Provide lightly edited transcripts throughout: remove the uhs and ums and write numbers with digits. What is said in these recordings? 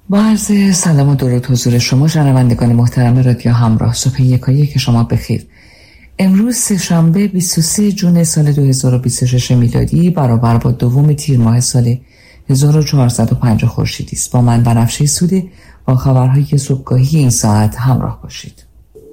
با عرض سلام و درود حضور شما شنوندگان محترم رادیو همراه. صبح یکایی شما بخیر. امروز سه‌شنبه 23 جون سال 2026 میلادی برابر با دوم تیر ماه سال 1405 خورشیدی است. با من بنفشه سوده با خبرهای صبحگاهی این ساعت همراه باشید.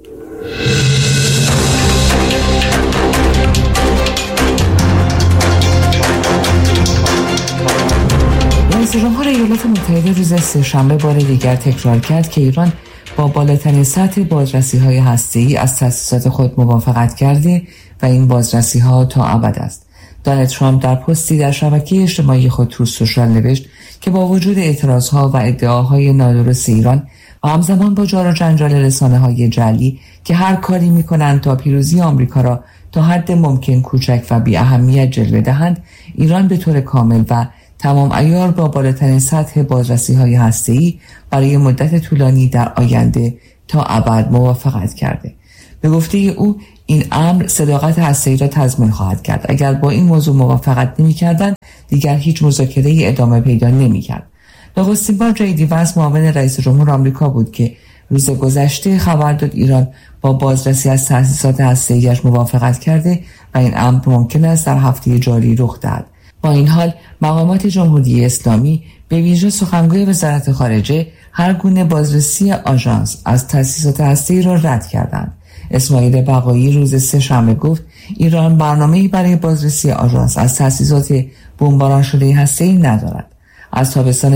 رئیس جمهور ایالات متحده روز سه‌شنبه بار دیگر تکرار کرد که ایران با بالاترین سطح بازرسی‌های هسته‌ای از تأسیسات خود موافقت کرده و این بازرسی‌ها تا ابد است. دونالد ترامپ در پستی در شبکه اجتماعی خود تروث سوشال نوشت که با وجود اعتراضها و ادعاهای نادرست ایران و همزمان با جار و جنجال رسانه‌های جعلی که هر کاری می‌کنند تا پیروزی آمریکا را تا حد ممکن کوچک و بی اهمیت جلوه دهند، ایران به طور کامل و تمام عیار با بالاترین سطح بازرسی‌های هسته‌ای برای مدت طولانی در آینده تا ابد موافقت کرده. به گفته او این امر صداقت هسته‌ای را تضمین خواهد کرد. اگر با این موضوع موافقت نمی‌کردند دیگر هیچ مذاکره‌ای ادامه پیدا نمی‌کرد. نخستین بار جی وانس معاون رئیس جمهور آمریکا بود که روز گذشته خبر داد ایران با بازرسی از تأسیسات هسته‌ای‌اش موافقت کرده و این امر ممکن است در هفته جاری رخ دهد. با این حال مقامات جمهوری اسلامی به ویژه سخنگوی وزارت خارجه هر گونه بازرسی آژانس از تأسیسات هسته‌ای را رد کردند. اسماعیل بقایی روز سه‌شنبه گفت ایران برنامه‌ای برای بازرسی آژانس از تأسیسات بمباران شده هسته‌ای ندارد. از تابستان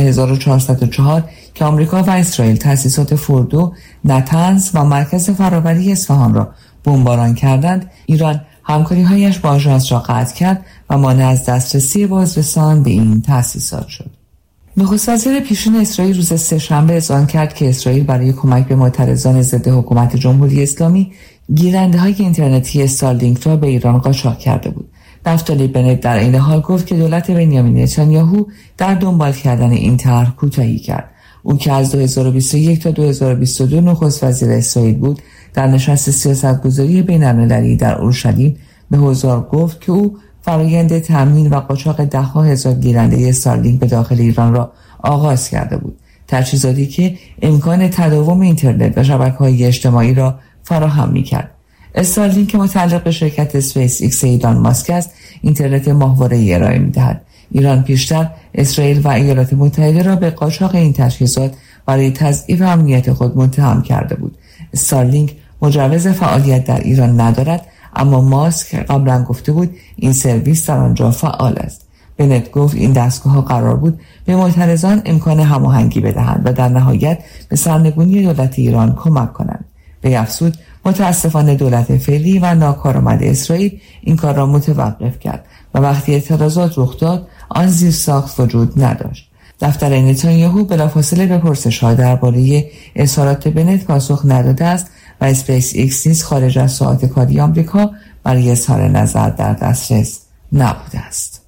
1404 که آمریکا و اسرائیل تأسیسات فوردو، نتنز و مرکز فرآوری اصفهان را بمباران کردند، ایران همکاری‌هایش با آژانس را قطع کرد و مانع از دسترسی بازرسان به این تأسیسات شد. نخست وزیر پیشین اسرائیل روز سه‌شنبه اذعان کرد که اسرائیل برای کمک به معترضان ضد حکومت جمهوری اسلامی گیرنده‌های اینترنتی استارلینک را به ایران قاچاق کرده بود. نفتالی بنت در این حال گفت که دولت بنیامین نتانیاهو در دنبال کردن این طرح کوتاهی کرد. او که از 2021 تا 2022 نخست وزیر اسرائیل بود، در نشست سیاستگذاری بین‌المللی در اورشلیم به حضار گفت که او فرآیند تامین و قاچاق ده‌ها هزار گیرنده استارلینک به داخل ایران را آغاز کرده بود. تجهیزاتی که امکان تداوم اینترنت و شبکه‌های اجتماعی را فراهم می‌کرد. استارلینک که متعلق به شرکت اسپیس ایکس ایلان ماسک است، اینترنت ماهواره‌ای ارائه می‌دهد. ایران پیشتر اسرائیل و ایالات متحده را به قاچاق این تجهیزات برای تضعیف امنیت خود متهم کرده بود. استارلینک مجوز فعالیت در ایران ندارد، اما ماسک قبلا گفته بود این سرویس در آنجا فعال است. بنت گفت این دستگاه‌ها قرار بود به معترضان امکان هماهنگی بدهند و در نهایت به سرنگونی دولت ایران کمک کنند. به افزود متاسفانه دولت فعلی و ناکارآمد اسرائیل این کار را متوقف کرد و وقتی اعتراضات رخ داد آن زیرساخت وجود نداشت. دفتر نتانیاهو بلافاصله به پرسش‌ها درباره اظهارات بنت پاسخ نداده است و اسپیس ایکس نیز خارج از ساعات کاری آمریکا برای اظهار نظر در دسترس نبوده است.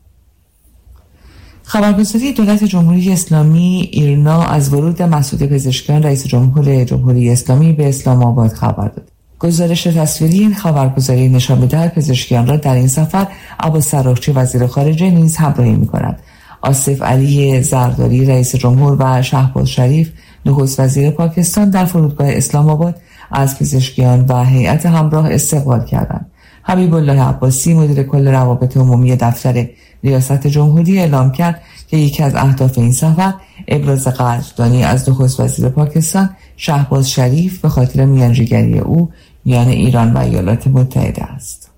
خبرگزاری دولت جمهوری اسلامی ایرنا از ورود مسعود پزشکیان رئیس جمهور جمهوری اسلامی به اسلام آباد خبر داد. گزارش تصویری این خبرگزاری نشان می‌دهد پزشکیان را در این سفر عباس صراحچی وزیر خارجه نیز همراهی می‌کند. آصف علی زرداری رئیس جمهور و شهباز شریف نخست وزیر پاکستان در فرودگاه اسلام آباد از پزشکیان و هیئت همراه استقبال کردند. حبیب الله عباسی مدیر کل روابط عمومی دفتر ریاست جمهوری اعلام کرد که یکی از اهداف این سفر ابراز قدردانی از نخست وزیر پاکستان شهباز شریف به خاطر میانجیگری او میان ایران و ایالات متحده است.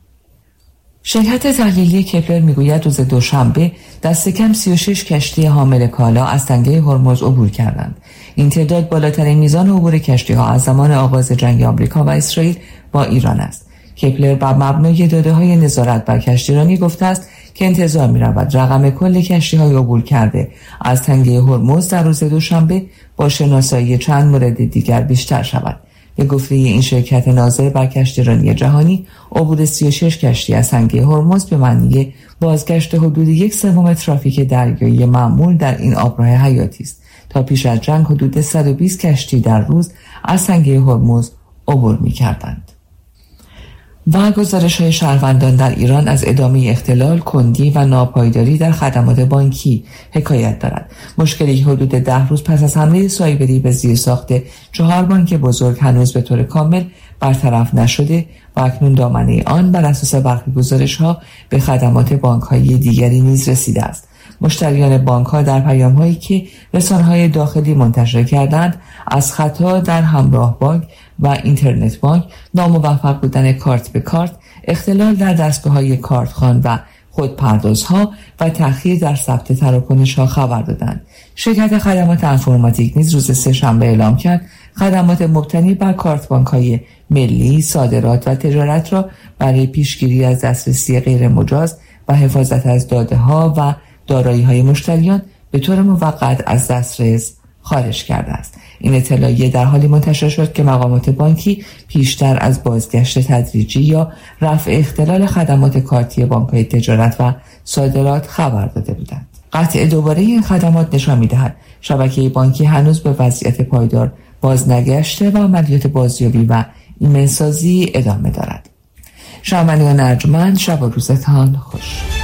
شرکت تحلیلی کپلر میگوید روز دوشنبه دست کم 36 کشتی حامل کالا از تنگه هرمز عبور کردند. این تعداد بالاترین میزان عبور کشتی‌ها از زمان آغاز جنگ آمریکا و اسرائیل با ایران است. کپلر بر مبنای داده‌های نظارت بر کشتیرانی گفته است که انتظار می‌رود رقم کل کشتی‌های عبور کرده از تنگه هرمز در روز دوشنبه با شناسایی چند مورد دیگر بیشتر شود. به گفته این شرکت ناظر بر کشتیرانی جهانی، عبور 36 کشتی از تنگه هرمز به معنی بازگشت حدود 1/3 ترافیک دریایی معمول در این آبراه حیاتی است. تا پیش از جنگ حدود 120 کشتی در روز از تنگه هرمز عبور می‌کردند. و گزارش‌های شهروندان در ایران از ادامه اختلال، کندی و ناپایداری در خدمات بانکی حکایت دارد. مشکلی حدود 10 روز پس از حمله سایبری به زیرساخت 4 بانک بزرگ هنوز به طور کامل برطرف نشده و اکنون دامنه آن بر اساس برخی گزارش‌ها به خدمات بانک‌های دیگری نیز رسیده است. مشتریان بانک‌ها در پیام‌هایی که رسانه‌های داخلی منتشر کردند از خطا در همراه بانک و اینترنت بانک، ناموفق بودن کارت به کارت، اختلال در دستگاه‌های کارتخوان و خودپردازها و تأخیر در ثبت تراکنش‌ها خبر دادند. شرکت خدمات انفرماتیک نیز روز سه‌شنبه اعلام کرد خدمات مبتنی بر کارت بانک‌های ملی، صادرات و تجارت را برای پیشگیری از دسترسی غیر مجاز و حفاظت از داده‌ها و دارایی‌های مشتریان به طور موقت از دسترس خارج کرده است. این اطلاعیه در حالی منتشر شد که مقامات بانکی پیشتر از بازگشت تدریجی یا رفع اختلال خدمات کارتی بانک‌های تجارت و صادرات خبر داده بودند. قطع دوباره این خدمات نشان می‌دهد شبکه بانکی هنوز به وضعیت پایدار باز نگشته و عملیات بازیابی و ایمن‌سازی ادامه دارد. شهرمندان ارجمند، شب و روزتان خوش.